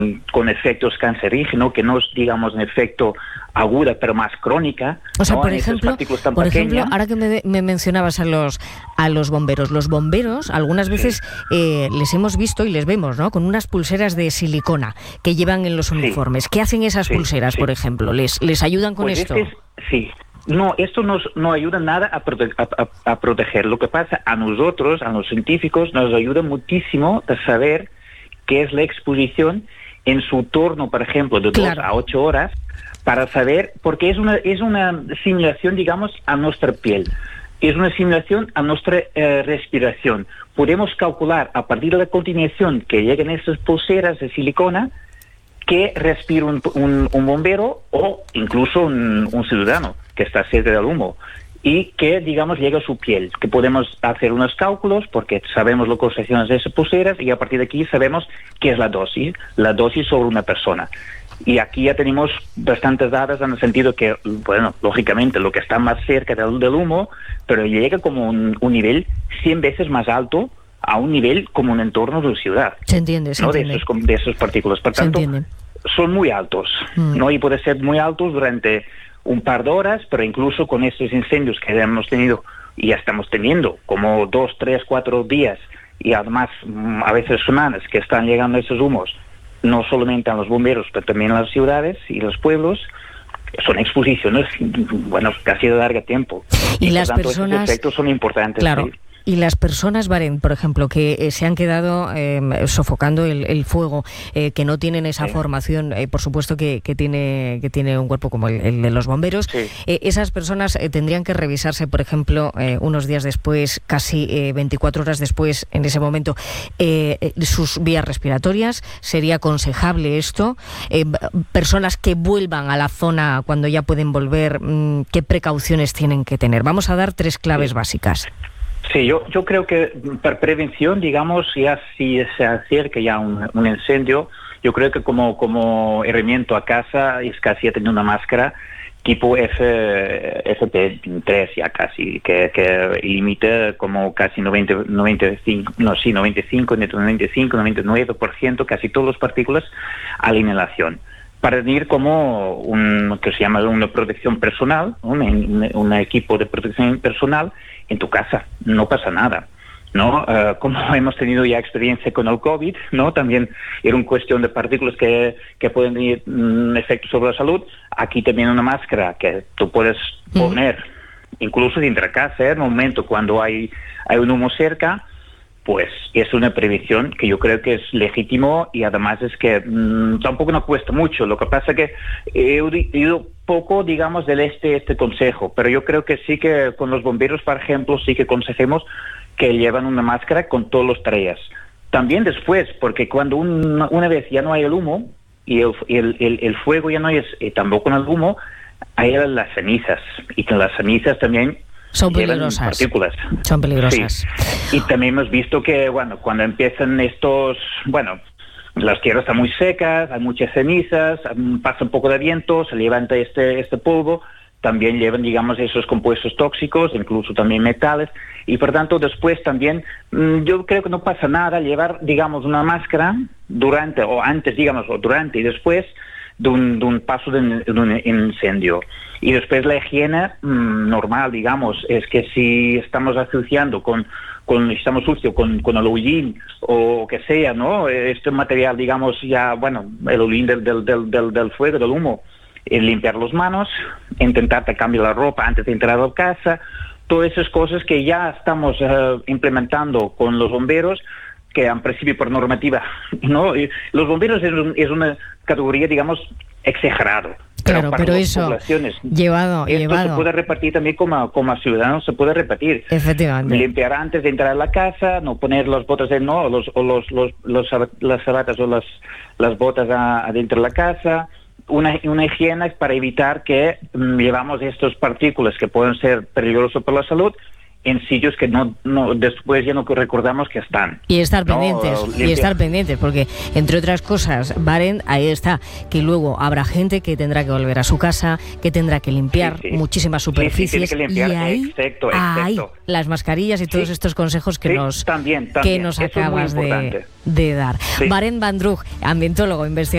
con efectos cancerígenos, que no es, digamos, un efecto aguda, pero más crónica. O sea, ¿no? por ejemplo, ahora que me mencionabas a los bomberos. Los bomberos, algunas veces les hemos visto y les vemos, ¿no?, con unas pulseras de silicona que llevan en los uniformes. ¿Qué hacen esas pulseras, por ejemplo? ¿Les ayudan con esto? No, esto no ayuda nada a proteger. Lo que pasa a nosotros, a los científicos, nos ayuda muchísimo a saber qué es la exposición en su turno, por ejemplo, de 2 a 8 horas, para saber, porque es una simulación, digamos, a nuestra piel. Es una simulación a nuestra respiración. Podemos calcular a partir de la continuación que lleguen estas pulseras de silicona que respira un bombero o incluso un ciudadano que está cerca del humo y que, digamos, llega a su piel, que podemos hacer unos cálculos porque sabemos las concentraciones de esas pulseras y a partir de aquí sabemos qué es la dosis sobre una persona. Y aquí ya tenemos bastantes datos en el sentido que, bueno, lógicamente lo que está más cerca del humo, pero llega como un nivel 100 veces más alto a un nivel como un entorno de ciudad. Se entiende, se entiende. De esas partículas. Por tanto, son muy altos, ¿no? Y puede ser muy altos durante un par de horas, pero incluso con estos incendios que hemos tenido y ya estamos teniendo, como 2, 3, 4 días y además a veces semanas que están llegando esos humos, no solamente a los bomberos, pero también a las ciudades y los pueblos, son exposiciones, bueno, casi de largo tiempo. Y por las tanto, personas... esos efectos son importantes. Claro. ¿Sí? Y las personas, Baren, por ejemplo, que se han quedado sofocando el fuego, que no tienen esa formación, por supuesto que tiene un cuerpo como el de los bomberos, esas personas tendrían que revisarse, por ejemplo, unos días después, casi 24 horas después, en ese momento, sus vías respiratorias. ¿Sería aconsejable esto? Personas que vuelvan a la zona cuando ya pueden volver, ¿qué precauciones tienen que tener? Vamos a dar 3 claves básicas. Sí, yo creo que para prevención, digamos, ya si se acerca ya un incendio, yo creo que como herramienta a casa es casi tener una máscara tipo FP3 ya casi, que limita como casi 99%, casi todas las partículas a la inhalación, para tener como que se llama una protección personal, un equipo de protección personal en tu casa. No pasa nada, ¿no? Como hemos tenido ya experiencia con el COVID, ¿no? También era una cuestión de partículas que pueden tener efectos sobre la salud. Aquí también una máscara que tú puedes poner incluso dentro de casa, en el momento cuando hay un humo cerca, pues es una prevención que yo creo que es legítimo y además es que tampoco nos cuesta mucho. Lo que pasa es que he oído poco, digamos, de este consejo, pero yo creo que sí que con los bomberos, por ejemplo, sí que aconsejemos que llevan una máscara con todas las tareas. También después, porque cuando una vez ya no hay el humo y el fuego ya no es tampoco en el humo, hay las cenizas, y que las cenizas también son peligrosas. Partículas. Son peligrosas. Sí. Y también hemos visto que, bueno, cuando empiezan las tierras están muy secas, hay muchas cenizas, pasa un poco de viento, se levanta este polvo, también llevan, digamos, esos compuestos tóxicos, incluso también metales, y por tanto después también, yo creo que no pasa nada llevar, digamos, una máscara durante, o antes, digamos, o durante y después de un paso de un incendio. Y después la higiene normal, digamos, es que si estamos asociando estamos sucios con el hollín o que sea, ¿no? Este material, digamos, ya, bueno, el hollín del fuego, del humo, limpiar las manos, intentar cambiar la ropa antes de entrar a casa, todas esas cosas que ya estamos implementando con los bomberos, que en principio por normativa, ¿no? Y los bomberos es una categoría, digamos, exagerado. Claro, pero eso llevado. Se puede repartir también como ciudadanos, se puede repartir. Efectivamente. Limpiar antes de entrar a la casa, no poner las botas las zapatas o las botas adentro de la casa. Una higiene para evitar que llevamos estas partículas que pueden ser peligrosas para la salud en sitios que no después ya no recordamos que están. Y estar pendientes, porque entre otras cosas, Baren, ahí está, que luego habrá gente que tendrá que volver a su casa, que tendrá que limpiar muchísimas superficies, tiene que limpiar, y ahí, ahí las mascarillas y todos estos consejos que nos también. que nos acabas de dar. Baren Bandruch, ambientólogo, investigador.